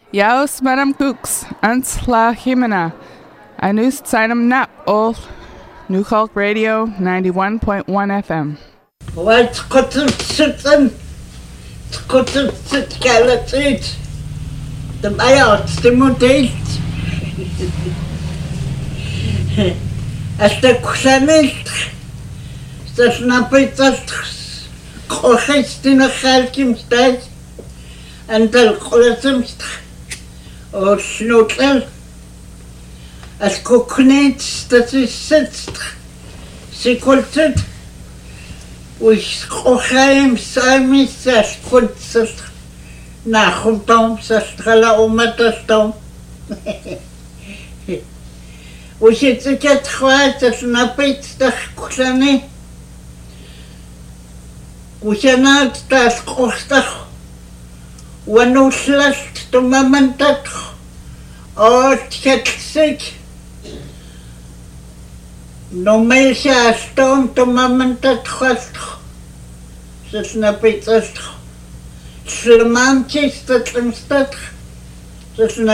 Yaos Madam Cooks, Ans La Jimena, Anus Sainam Nap, Ol, New Hulk Radio, 91.1 FM. Wat skottertsen, skottertsen kalatit, de majaatste modelt. Als de kusanet, dat snap ik dat kochest in een galkimstad en dat kolesumst, o snotel. Als koknet, dat is zitst, sekoltet. Oes kochaim samis as kunsters nachumtom sastrala omatastom. Oes het het kwaad as napitsdag kusane. Kusanat tas kostag. Wanuslast tumamantat. Oot het no me siya stom tumamantat khast. Zat napitsast. Slamam chist at limstat.